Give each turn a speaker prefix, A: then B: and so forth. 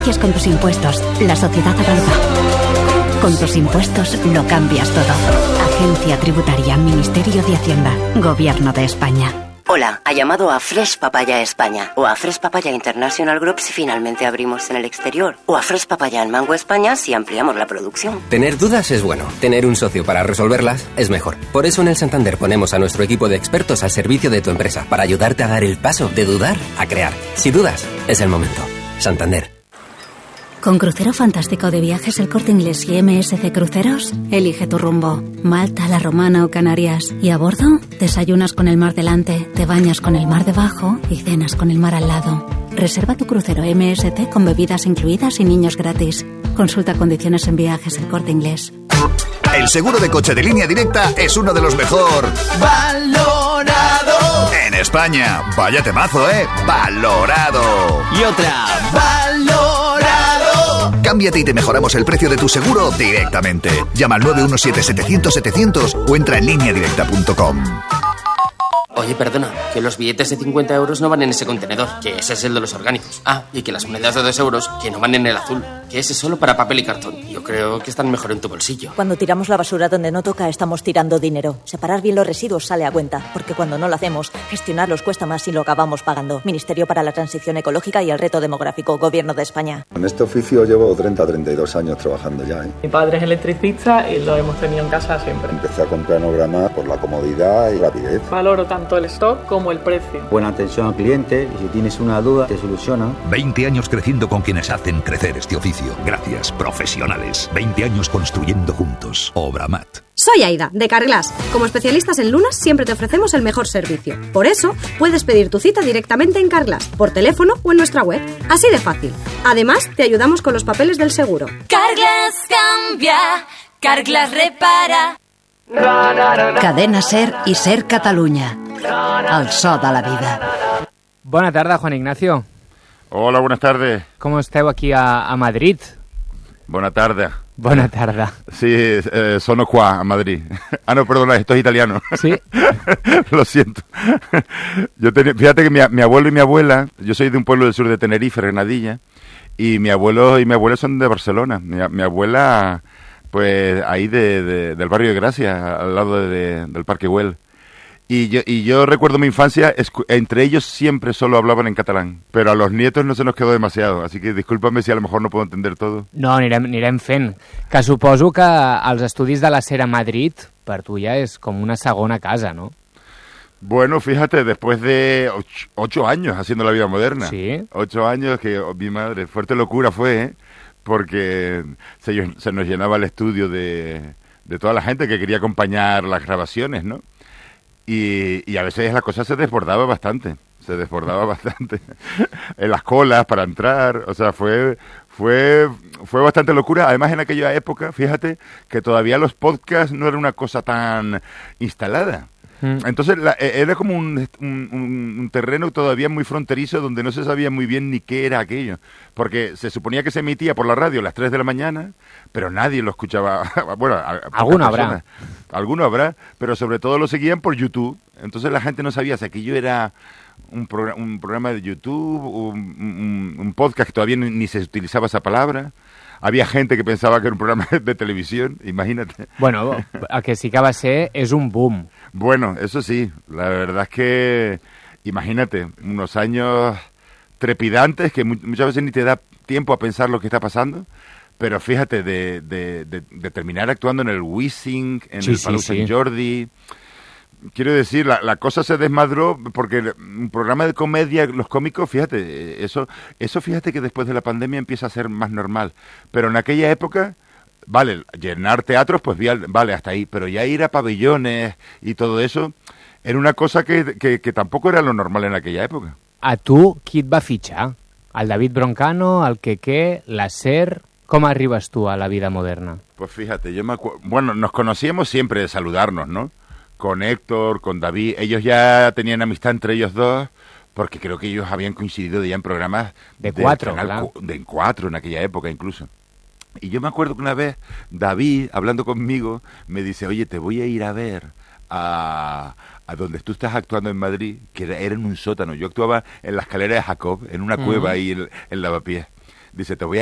A: Con tus impuestos, la sociedad avanza. Con tus impuestos lo cambias todo. Agencia Tributaria, Ministerio de Hacienda, Gobierno de España.
B: Hola, ha llamado a Fresh Papaya España o a Fresh Papaya International Group si finalmente abrimos en el exterior o a Fresh Papaya en Mango España si ampliamos la producción.
C: Tener dudas es bueno, tener un socio para resolverlas es mejor. Por eso en el Santander ponemos a nuestro equipo de expertos al servicio de tu empresa para ayudarte a dar el paso de dudar a crear. Si dudas, es el momento. Santander.
A: Con Crucero Fantástico de Viajes El Corte Inglés y MSC Cruceros, elige tu rumbo. Malta, La Romana o Canarias. Y a bordo, desayunas con el mar delante, te bañas con el mar debajo y cenas con el mar al lado. Reserva tu crucero MSC con bebidas incluidas y niños gratis. Consulta condiciones en Viajes El Corte Inglés.
D: El seguro de coche de Línea Directa es uno de los mejor valorado en España. Vaya temazo, valorado.
E: Y otra,
D: valorado. Cámbiate y te mejoramos el precio de tu seguro directamente. Llama al 917-700-700 o entra en lineadirecta.com.
E: Oye, perdona, que los billetes de 50 euros no van en ese contenedor, que ese es el de los orgánicos. Ah, y que las monedas de 2 euros, que no van en el azul, que ese es solo para papel y cartón. Yo creo que están mejor en tu bolsillo.
F: Cuando tiramos la basura donde no toca, estamos tirando dinero. Separar bien los residuos sale a cuenta, porque cuando no lo hacemos, gestionarlos cuesta más y lo acabamos pagando. Ministerio para la Transición Ecológica y el Reto Demográfico, Gobierno de España.
G: En este oficio llevo 32 años trabajando ya.
H: Mi padre es electricista y lo hemos tenido en casa siempre.
G: Empecé a comprar Planograma por la comodidad y rapidez.
H: Valoro tanto el stock como el precio.
I: Buena atención al cliente y si tienes una duda te soluciona.
J: 20 años creciendo con quienes hacen crecer este oficio. Gracias, profesionales. 20 años construyendo juntos. Obramat.
K: Soy Aida, de Carglass. Como especialistas en lunas siempre te ofrecemos el mejor servicio. Por eso, puedes pedir tu cita directamente en Carglass, por teléfono o en nuestra web. Así de fácil. Además, te ayudamos con los papeles del seguro.
L: Carglass cambia, Carglass repara.
A: Cadena Ser i Ser Catalunya. El so de la vida.
M: Bona tarda, Juan Ignacio.
N: Hola, buenas tardes.
M: Com esteu aquí a Madrid?
N: Bona tarda.
M: Bona tarda.
N: Sí, sono qua, a Madrid. Ah, no, perdona, esto es italiano.
M: ¿Sí?
N: Lo siento. Fíjate que mi abuelo y mi abuela, yo soy de un pueblo del sur de Tenerife, Granadilla, y mi abuelo y mi abuela son de Barcelona. Mi abuela, pues, ahí del barrio de Gracia, al lado del Parque Güell. Y yo recuerdo mi infancia, entre ellos siempre solo hablaban en catalán, pero a los nietos no se nos quedó demasiado, así que discúlpame si a lo mejor no puedo entender todo.
M: No, anirem fent. Que suposo que els estudis de la SER a Madrid, per tu ja és com una segona casa, ¿no?
N: Bueno, fíjate, después de 8 años haciendo la vida moderna.
M: Sí.
N: 8 años que, mi madre, fuerte locura fue, porque se nos llenaba el estudio de toda la gente que quería acompañar las grabaciones, ¿no? Y a veces la cosa se desbordaba bastante en las colas para entrar, o sea, fue bastante locura. Además, en aquella época, fíjate, que todavía los podcasts no eran una cosa tan instalada. Entonces era como un terreno todavía muy fronterizo donde no se sabía muy bien ni qué era aquello, porque se suponía que se emitía por la radio a las 3 de la mañana, pero nadie lo escuchaba. Bueno, alguno habrá, pero sobre todo lo seguían por YouTube. Entonces la gente no sabía si aquello era un programa de YouTube, un podcast, que todavía ni se utilizaba esa palabra. Había gente que pensaba que era un programa de televisión, imagínate.
M: Bueno, el que sí que va ser és un boom.
N: Bueno, eso sí, la verdad es que, imagínate, unos años trepidantes que muchas veces ni te da tiempo a pensar lo que está pasando, pero fíjate, de terminar actuando en el Wizzing, en el Palau Sant Jordi. Quiero decir, la cosa se desmadró porque un programa de comedia, los cómicos, fíjate, eso fíjate que después de la pandemia empieza a ser más normal. Pero en aquella época, vale, llenar teatros, pues vale, hasta ahí. Pero ya ir a pabellones y todo eso, era una cosa que tampoco era lo normal en aquella época.
M: A tu, qui et va fitxar? El David Broncano, el Quequé, la SER... ¿Cómo arribas tú a la vida moderna?
N: Pues fíjate, bueno, nos conocíamos siempre de saludarnos, ¿no? Con Héctor, con David, ellos ya tenían amistad entre ellos dos, porque creo que ellos habían coincidido ya en programas
M: de cuatro, claro.
N: De cuatro en aquella época incluso. Y yo me acuerdo que una vez David, hablando conmigo, me dice, oye, te voy a ir a ver a donde tú estás actuando en Madrid, que era en un sótano. Yo actuaba en la escalera de Jacob, en una cueva ahí en Lavapiés. dice, te voy